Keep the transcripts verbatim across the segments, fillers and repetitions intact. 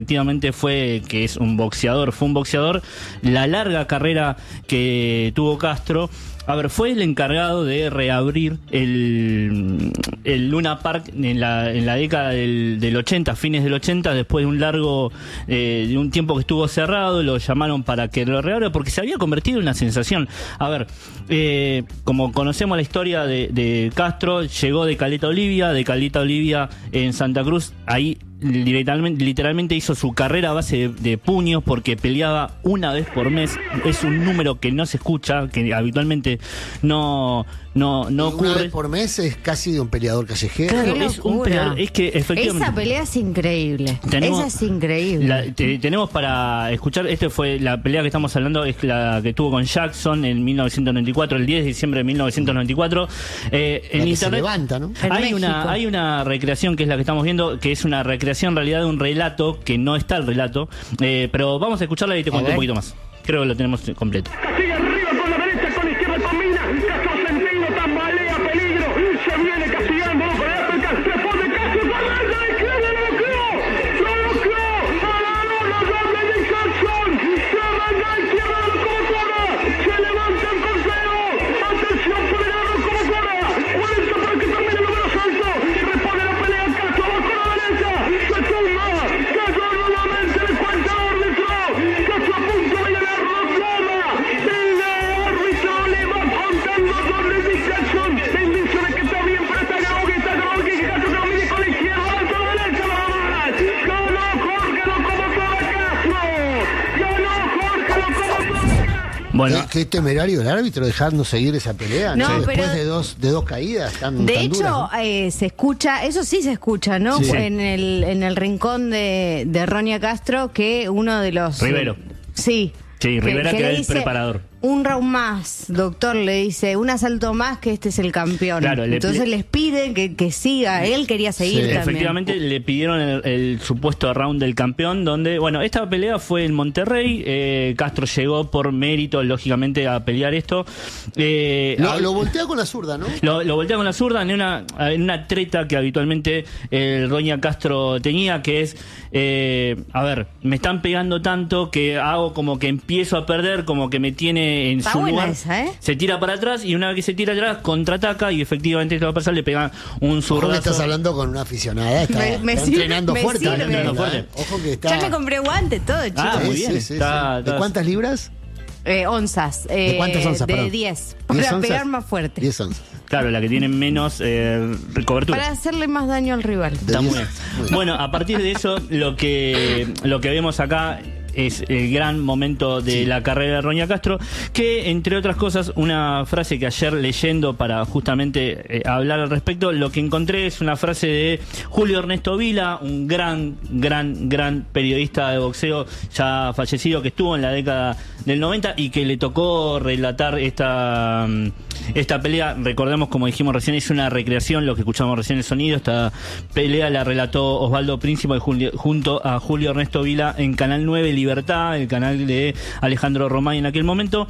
Efectivamente fue que es un boxeador, fue un boxeador, la larga carrera que tuvo Castro. A ver, fue el encargado de reabrir el, el Luna Park en la, en la década del, del ochenta, fines del ochenta, después de un largo, eh, de un tiempo que estuvo cerrado, lo llamaron para que lo reabra porque se había convertido en una sensación. A ver, eh, como conocemos la historia de, de Castro, llegó de Caleta Olivia, de Caleta Olivia en Santa Cruz, ahí literalmente, literalmente hizo su carrera a base de, de puños porque peleaba una vez por mes. Es un número que no se escucha, que habitualmente no no no ocurre. Una vez por mes es casi de un peleador callejero. Claro, es un peleador, es que efectivamente esa pelea es increíble. Tenemos, esa es increíble. La, te, tenemos para escuchar, esta fue la pelea que estamos hablando, es la que tuvo con Jackson en mil novecientos noventa y cuatro, el diez de diciembre de mil novecientos noventa y cuatro. Eh, en internet se levanta, ¿no? Hay una, hay una recreación que es la que estamos viendo, que es una recreación en realidad de un relato, que no está el relato, eh, pero vamos a escucharla y te cuento un poquito más. Creo que lo tenemos completo. Sigue arriba con la derecha, con la izquierda combina. Castro sentido, tambalea, peligro. Se viene castigando, con el África. Se pone Castro, guarda la izquierda, no lo creo. No lo creo. Parado, la doble de Jackson. Se arranca a la izquierda de la locomotora. Se levanta el cordero. Atención, por el lado locomotora. Cuarenta para que termine el número salto. Y responde la pelea Castro, va con la derecha. Se tumba. Castro nuevamente le cuenta al árbitro. Castro a punto de ganar la plata. El árbitro le va contando doble de Jackson. El dice de que está bien, pero está grabado que está grabado que Castro que lo mide con la izquierda. Alto a la derecha, vamos. Ganó Jorge Locomotora Castro. Ganó Jorge Locomotora Castro. Bueno, Qué, qué temerario el árbitro dejando seguir esa pelea, ¿no? No, Después pero- de dos de dos caídas tan De tan hecho, duras, ¿no? eh, se escucha, eso sí se escucha, ¿no? Sí. En el en el rincón de, de Ronia Castro, que uno de los... Rivero. Sí. Sí, Rivera, que le era el dice, preparador. Un round más, doctor, le dice, un asalto más que este es el campeón. Claro, le- Entonces le- les piden que, que siga, él quería seguir Sí. también. efectivamente le pidieron el, el supuesto round del campeón, donde, bueno, esta pelea fue en Monterrey. eh, Castro llegó por mérito, lógicamente, a pelear esto. Eh, Lo, hab- lo voltea con la zurda, ¿no? Lo, lo voltea con la zurda en una, en una treta que habitualmente el Roña Castro tenía, que es, eh, a ver, me están pegando tanto que hago como que empiezo a perder, como que me tiene en Está su buena lugar. esa, ¿eh? Se tira para atrás y una vez que se tira atrás, contraataca y efectivamente esto va a pasar, le pega un Ojo que zurdazo. estás hablando con una aficionada, está, Me- me está sirve- entrenando me fuerte. sirve. está entrenando Fuerte. fuerte. Ojo que está... Ya me compré guantes, todo, chicos. Ah, muy Sí, bien. sí, sí, Está- sí. está- ¿De cuántas libras? Eh, onzas. ¿De eh, cuántas onzas, De perdón? diez. ¿diez Para onzas? pegar más fuerte. diez onzas. Claro, la que tiene menos eh, cobertura. Para hacerle más daño al rival. De Está muy diez. bien. Muy bien. Bueno, a partir de eso, lo que, lo que vemos acá es el gran momento de Sí. la carrera de Roña Castro, que entre otras cosas, una frase que ayer leyendo para justamente eh, hablar al respecto, lo que encontré es una frase de Julio Ernesto Vila, un gran, gran, gran periodista de boxeo ya fallecido, que estuvo en la década del noventa y que le tocó relatar esta, mm, esta pelea. Recordemos, como dijimos recién, es una recreación, lo que escuchamos recién el sonido. Esta pelea la relató Osvaldo Príncipe Julio- junto a Julio Ernesto Vila en Canal nueve Libertad, el canal de Alejandro Romay en aquel momento.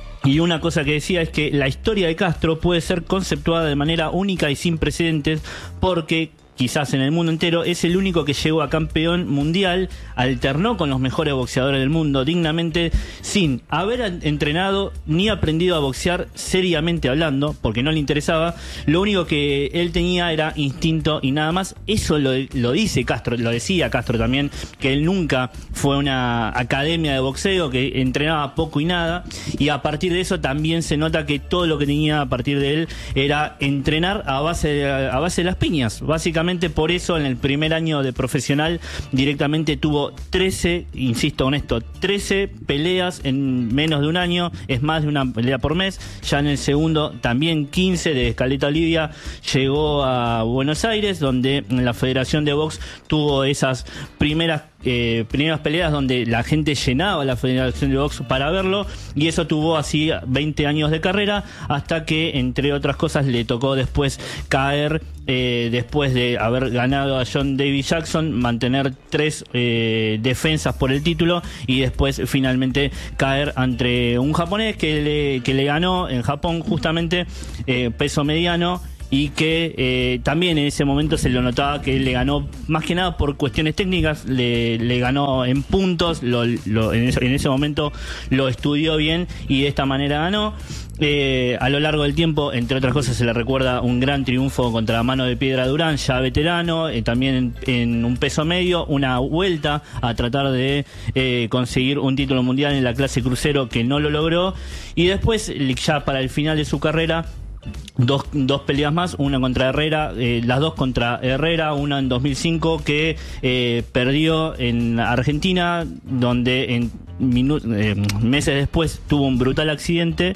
Y una cosa que decía es que la historia de Castro puede ser conceptuada de manera única y sin precedentes porque quizás en el mundo entero es el único que llegó a campeón mundial, alternó con los mejores boxeadores del mundo dignamente, sin haber entrenado ni aprendido a boxear seriamente hablando, porque no le interesaba. Lo único que él tenía era instinto y nada más. Eso lo, lo dice Castro, lo decía Castro también, que él nunca fue a una academia de boxeo, que entrenaba poco y nada, y a partir de eso también se nota que todo lo que tenía a partir de él era entrenar a base de, a base de las piñas. Básicamente por eso en el primer año de profesional directamente tuvo trece, insisto con esto, trece peleas en menos de un año, es más de una pelea por mes. Ya en el segundo también quince, de Caleta Olivia llegó a Buenos Aires, donde la Federación de Box tuvo esas primeras Eh, primeras peleas donde la gente llenaba la Federación de Box para verlo, y eso tuvo así veinte años de carrera, hasta que entre otras cosas le tocó después caer, eh, después de haber ganado a John David Jackson, mantener tres eh, defensas por el título y después finalmente caer ante un japonés que le, que le ganó en Japón justamente, eh, peso mediano. y que eh, también en ese momento se lo notaba que él le ganó, más que nada por cuestiones técnicas, le, le ganó en puntos, lo, lo, en, ese, en ese momento lo estudió bien y de esta manera ganó. Eh, a lo largo del tiempo, entre otras cosas, se le recuerda un gran triunfo contra Mano de Piedra Durán, ya veterano, eh, también en, en un peso medio, una vuelta a tratar de eh, conseguir un título mundial en la clase crucero que no lo logró, y después, ya para el final de su carrera, Dos, dos peleas más, una contra Herrera, eh, las dos contra Herrera, una en dos mil cinco que eh, perdió en Argentina, donde en minu- eh, meses después tuvo un brutal accidente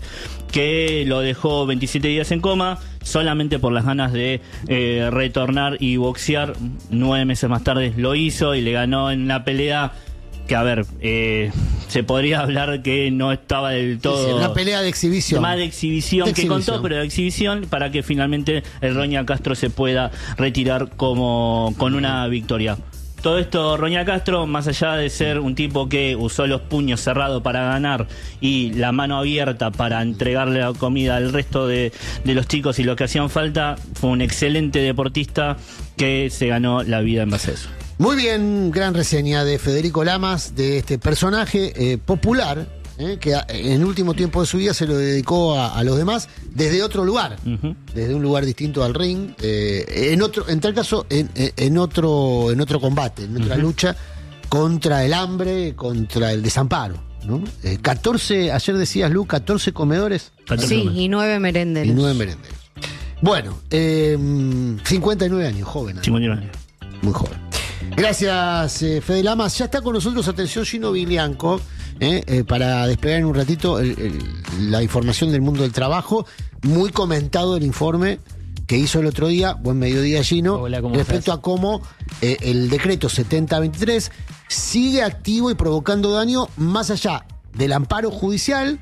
que lo dejó veintisiete días en coma, solamente por las ganas de eh, retornar y boxear. Nueve meses más tarde lo hizo y le ganó en una pelea que, a ver, eh, se podría hablar que no estaba del todo... Sí, sí, una pelea de exhibición. Más de exhibición de que exhibición. contó, pero de exhibición, para que finalmente el Roña Castro se pueda retirar como con una victoria. Todo esto, Roña Castro, más allá de ser un tipo que usó los puños cerrados para ganar y la mano abierta para entregarle la comida al resto de, de los chicos y lo que hacían falta, fue un excelente deportista que se ganó la vida en base a eso. Muy bien, gran reseña de Federico Lamas, de este personaje eh, popular, eh, que a- en el último tiempo de su vida se lo dedicó a, a los demás desde otro lugar, Ujú. desde un lugar distinto al ring, eh, en otro, en tal caso, en, en- en otro, en otro combate, en otra Ujú. lucha contra el hambre, contra el desamparo, ¿no? Eh, catorce, ayer decías, Lu, catorce comedores Sí, y nueve merenderos. y nueve merenderos. Bueno, eh, cincuenta y nueve años, joven, además, cincuenta y nueve. muy joven. Gracias, eh, Fede Lamas. Ya está con nosotros, atención, Gino Viglianco, eh, eh, para desplegar en un ratito el- el- la información del mundo del trabajo. Muy comentado el informe que hizo el otro día, buen mediodía, Gino, Hola, ¿cómo respecto estás? a cómo eh, el decreto setenta veintitrés sigue activo y provocando daño más allá del amparo judicial,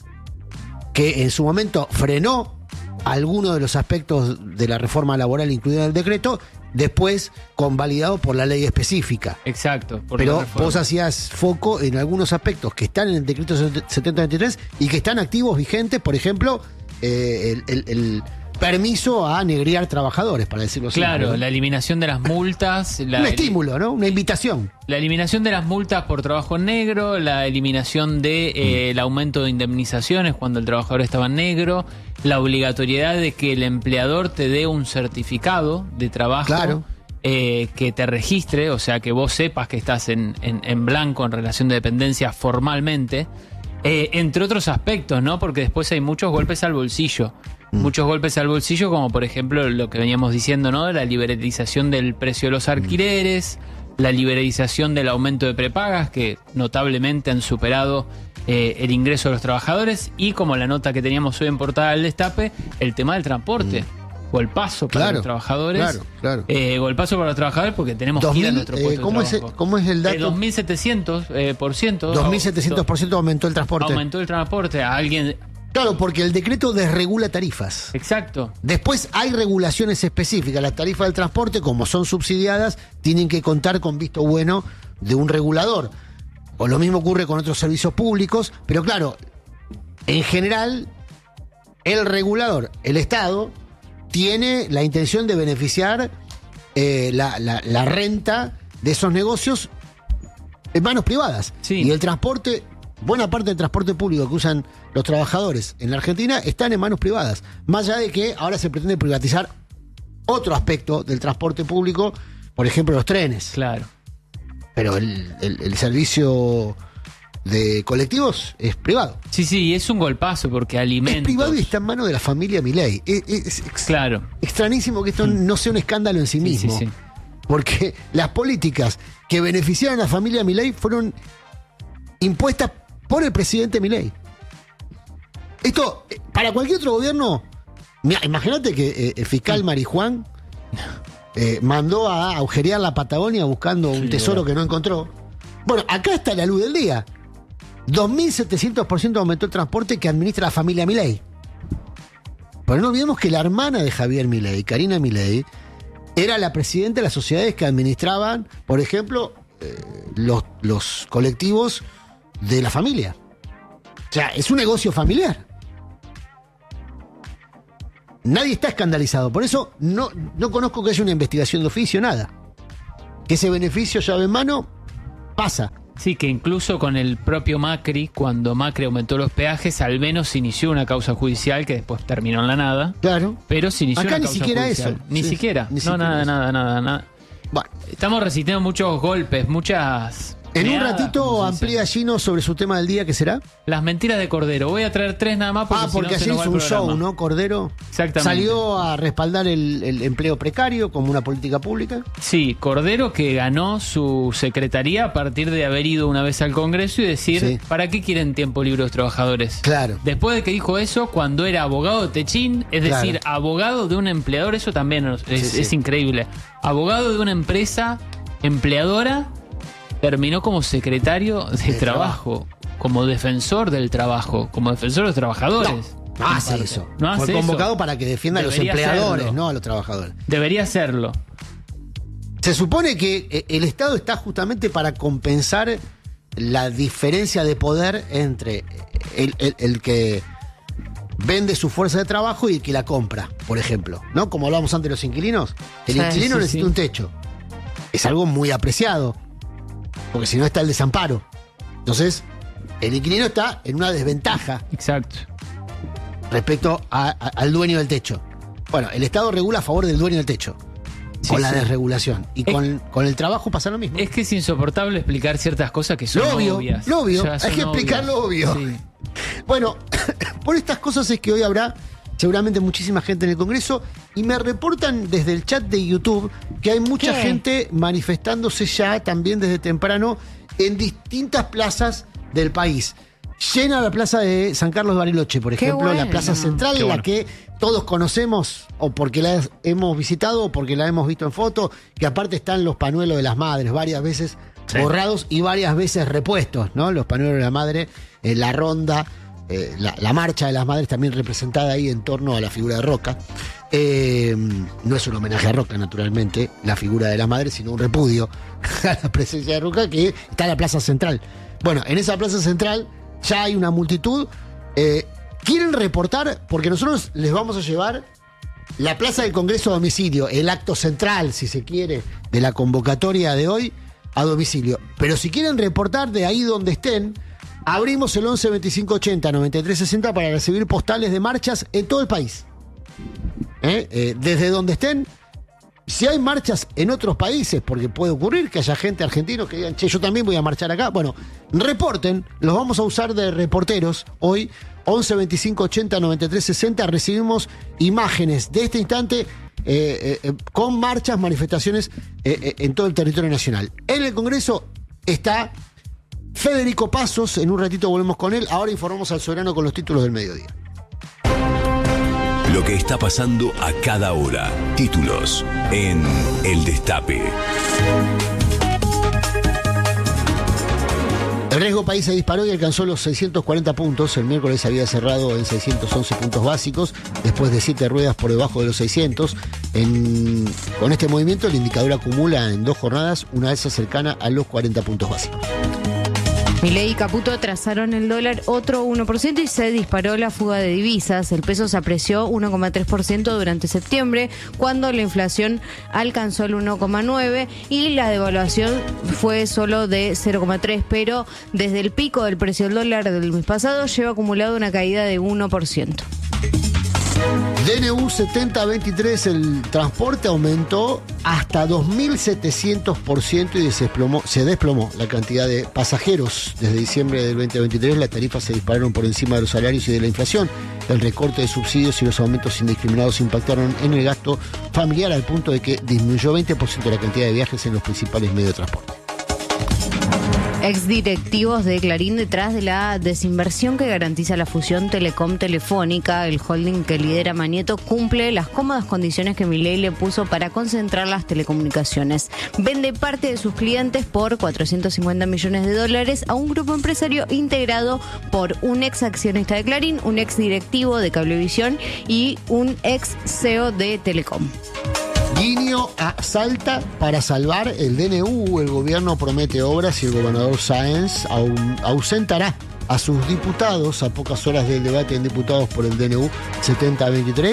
que en su momento frenó algunos de los aspectos de la reforma laboral incluida en el decreto, después convalidado por la ley específica. Exacto. por la Pero reforma. vos hacías foco en algunos aspectos que están en el decreto setenta veintitrés y que están activos, vigentes, por ejemplo, eh, el, el- el permiso a negrear trabajadores, para decirlo así. Claro, ¿no? la eliminación de las multas. La, Un estímulo, ¿no? Una invitación. La eliminación de las multas por trabajo en negro, la eliminación del de, eh, aumento de indemnizaciones cuando el trabajador estaba en negro, la obligatoriedad de que el empleador te dé un certificado de trabajo Claro. eh, que te registre, o sea, que vos sepas que estás en, en, en blanco en relación de dependencia formalmente, eh, entre otros aspectos, ¿no? Porque después hay muchos golpes al bolsillo. Muchos golpes al bolsillo, como por ejemplo lo que veníamos diciendo, ¿no? La liberalización del precio de los alquileres, la liberalización del aumento de prepagas, que notablemente han superado eh, el ingreso de los trabajadores, y como la nota que teníamos hoy en Portada del Destape, el tema del transporte. O el paso para Claro, los trabajadores. claro, claro. Eh, o el paso para los trabajadores porque tenemos que ir a dos mil, nuestro eh, puesto ¿cómo de es el- trabajo. cómo es el dato? Eh, dos mil setecientos eh, por ciento. dos mil setecientos por ciento aumentó el transporte. Aumentó el transporte a alguien. Claro, porque el decreto desregula tarifas. Exacto. Después hay regulaciones específicas. Las tarifas del transporte, como son subsidiadas, tienen que contar con visto bueno de un regulador. O lo mismo ocurre con otros servicios públicos. Pero claro, en general, el regulador, el Estado, tiene la intención de beneficiar eh, la, la- la renta de esos negocios en manos privadas. Sí. Y el transporte, buena parte del transporte público que usan los trabajadores en la Argentina están en manos privadas. Más allá de que ahora se pretende privatizar otro aspecto del transporte público, por ejemplo los trenes. Claro. Pero el, el- el servicio de colectivos es privado. Sí, sí, es un golpazo porque alimentos. Es privado y está en manos de la familia Milei. Es, es ex- Claro. extrañísimo que esto no sea un escándalo en sí Sí, mismo. sí, sí. Porque las políticas que beneficiaron a la familia Milei fueron impuestas por el presidente Milei. Esto, eh, para cualquier otro gobierno, mira, imagínate que eh, el fiscal Marijuán eh, mandó a agujerear la Patagonia buscando un Sí, tesoro verdad. que no encontró. Bueno, acá está la luz del día. dos mil setecientos por ciento aumentó el transporte que administra la familia Milei. Pero no olvidemos que la hermana de Javier Milei, Karina Milei, era la presidenta de las sociedades que administraban, por ejemplo, eh, los, los colectivos de la familia. O sea, es un negocio familiar. nadie está escandalizado. Por eso no, no conozco que haya una investigación de oficio, nada. Que ese beneficio llave en mano pasa. Sí, que incluso con el propio Macri, cuando Macri aumentó los peajes, al menos se inició una causa judicial que después terminó en la nada. Claro. Pero se inició Acá una ni causa siquiera judicial. eso. Ni Sí, siquiera. ni no, siquiera nada, eso. nada, nada, nada. Bueno, Estamos resistiendo muchos golpes, muchas... en un meadas, ratito como se amplía dice. Gino sobre su tema del día, ¿qué será? Las mentiras de Cordero. Voy a traer tres nada más porque, Ah, si no porque se ayer nos va hizo el un show, programa. ¿no? Cordero. Exactamente. Salió a respaldar el, el empleo precario como una política pública. Sí, Cordero que ganó su secretaría a partir de haber ido una vez al Congreso y decir, Sí. ¿para qué quieren tiempo libre los trabajadores? Claro. Después de que dijo eso, cuando era abogado de Techín, es Claro. decir, abogado de un empleador, eso también es, Sí, sí. es increíble. Abogado de una empresa empleadora, terminó como secretario de, De trabajo, como defensor del trabajo, como defensor de los trabajadores. No hace Aparte. eso. No hace Fue convocado eso. para que defienda a los Debería empleadores, hacerlo. no a los trabajadores. Debería hacerlo. Se supone que eh, el Estado está justamente para compensar la diferencia de poder entre el, el- el que vende su fuerza de trabajo y el que la compra, por ejemplo. ¿No? Como hablábamos antes de los inquilinos. El Sí, inquilino sí, necesita sí. un techo. Es algo muy apreciado. Porque si no está el desamparo. Entonces, el inquilino está en una desventaja Exacto. respecto a- a- al dueño del techo. Bueno, el Estado regula a favor del dueño del techo. Sí, con la sí. desregulación. Y Es- con, con el trabajo pasa lo mismo. Es que es insoportable explicar ciertas cosas que son Lo obvio, obvias. lo obvio. Ya Hay son que explicar lo obvio. Sí. Bueno, por estas cosas es que hoy habrá seguramente muchísima gente en el Congreso y me reportan desde el chat de YouTube que hay mucha ¿Qué? gente manifestándose ya también desde temprano en distintas plazas del país. Llena la plaza de San Carlos de Bariloche, por Qué ejemplo, la bueno. plaza central, Qué la bueno. que todos conocemos o porque la hemos visitado o porque la hemos visto en foto, que aparte están los pañuelos de las madres varias veces Sí. borrados y varias veces repuestos, ¿no? Los pañuelos de la madre, eh, la ronda, eh, la, la marcha de las madres también representada ahí en torno a la figura de Roca. Eh, no es un homenaje a Roca, naturalmente, la figura de la madre, sino un repudio a la presencia de Roca que está en la plaza central. Bueno, en esa plaza central ya hay una multitud. Eh, ¿Quieren reportar? Porque nosotros les vamos a llevar la plaza del Congreso a domicilio, el acto central, si se quiere, de la convocatoria de hoy a domicilio. Pero si quieren reportar de ahí donde estén, abrimos el once veinticinco ochenta noventa y tres sesenta para recibir postales de marchas en todo el país. ¿Eh? Eh, desde donde estén. Si hay marchas en otros países, porque puede ocurrir que haya gente argentina que digan, che, yo también voy a marchar acá. Bueno, reporten, los vamos a usar de reporteros hoy, once veinticinco ochenta noventa y tres sesenta. Recibimos imágenes de este instante eh, eh, eh, con marchas, manifestaciones eh, eh, en todo el territorio nacional. En el Congreso está Federico Pasos, en un ratito volvemos con él. Ahora informamos al soberano con los títulos del mediodía. Lo que está pasando a cada hora. Títulos en El Destape. El riesgo país se disparó y alcanzó los seiscientos cuarenta puntos. El miércoles había cerrado en seiscientos once puntos básicos, después de siete ruedas por debajo de los seiscientos. En- con este movimiento, el indicador acumula en dos jornadas una alza cercana a los cuarenta puntos básicos. Milei y Caputo trazaron el dólar otro uno por ciento y se disparó la fuga de divisas. El peso se apreció uno coma tres por ciento durante septiembre, cuando la inflación alcanzó el uno coma nueve por ciento y la devaluación fue solo de cero coma tres por ciento, pero desde el pico del precio del dólar del mes pasado lleva acumulado una caída de uno por ciento. D N U setenta veintitrés, el transporte aumentó hasta dos mil setecientos por ciento y se desplomó, se desplomó la cantidad de pasajeros. Desde diciembre del veinte veintitrés las tarifas se dispararon por encima de los salarios y de la inflación. El recorte de subsidios y los aumentos indiscriminados impactaron en el gasto familiar al punto de que disminuyó veinte por ciento la cantidad de viajes en los principales medios de transporte. Exdirectivos de Clarín detrás de la desinversión que garantiza la fusión Telecom-Telefónica. El holding que lidera Manieto cumple las cómodas condiciones que Milei le puso para concentrar las telecomunicaciones. Vende parte de sus clientes por cuatrocientos cincuenta millones de dólares a un grupo empresario integrado por un ex accionista de Clarín, un ex directivo de Cablevisión y un ex C E O de Telecom. Guiño a Salta para salvar el D N U. El gobierno promete obras y el gobernador Sáenz au- ausentará a sus diputados a pocas horas del debate en diputados por el D N U setenta veintitrés.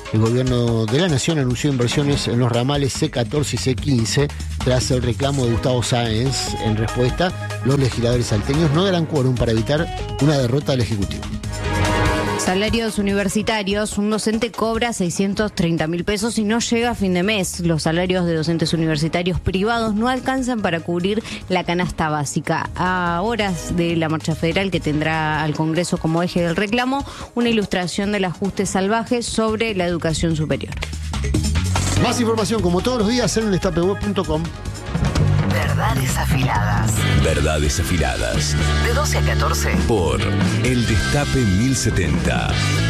El gobierno de la Nación anunció inversiones en los ramales C catorce y C quince tras el reclamo de Gustavo Sáenz. En respuesta, los legisladores salteños no darán quórum para evitar una derrota del Ejecutivo. Salarios universitarios. Un docente cobra seiscientos treinta mil pesos y no llega a fin de mes. Los salarios de docentes universitarios privados no alcanzan para cubrir la canasta básica. A horas de la marcha federal que tendrá al Congreso como eje del reclamo, una ilustración del ajuste salvaje sobre la educación superior. Más información como todos los días en el destape web punto com. Verdades afiladas. Verdades afiladas. De doce a catorce. Por El Destape mil setenta.